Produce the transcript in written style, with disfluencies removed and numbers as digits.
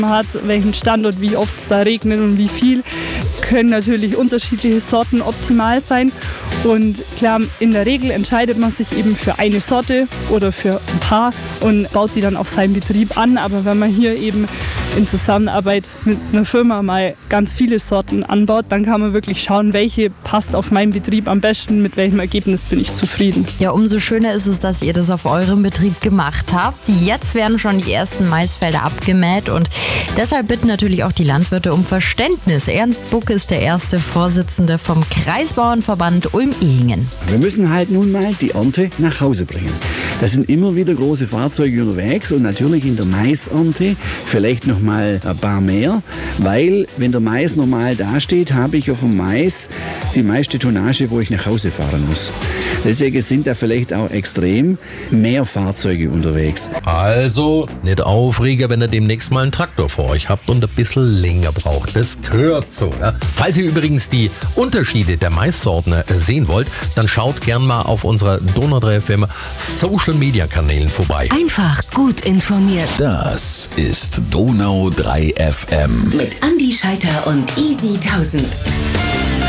hat, welchen Standort, wie oft es da regnet und wie viel, können natürlich unterschiedliche Sorten optimal sein. Und klar, in der Regel entscheidet man sich eben für eine Sorte oder für ein paar und baut die dann auf seinen Betrieb an. Aber wenn man hier eben in Zusammenarbeit mit einer Firma mal ganz viele Sorten anbaut, dann kann man wirklich schauen, welche passt auf meinen Betrieb am besten, mit welchem Ergebnis bin ich zufrieden. Ja, umso schöner ist es, dass ihr das auf eurem Betrieb gemacht habt. Jetzt werden schon die ersten Maisfelder abgemäht und deshalb bitten natürlich auch die Landwirte um Verständnis. Ernst Buck ist der erste Vorsitzende vom Kreisbauernverband Ulm-Ehingen. Wir müssen halt nun mal die Ernte nach Hause bringen. Da sind immer wieder große Fahrzeuge unterwegs und natürlich in der Maisernte vielleicht noch mal ein paar mehr, weil wenn der Mais normal dasteht, habe ich auf dem Mais die meiste Tonnage, wo ich nach Hause fahren muss. Deswegen sind da vielleicht auch extrem mehr Fahrzeuge unterwegs. Also nicht aufregen, wenn ihr demnächst mal einen Traktor vor euch habt und ein bisschen länger braucht. Das gehört so. Ja? Falls ihr übrigens die Unterschiede der Maissorten sehen wollt, dann schaut gern mal auf unserer Donau 3 FM Social Media Kanälen vorbei. Einfach gut informiert. Das ist Donau 3 FM. Mit Andi Scheiter und Easy 1000.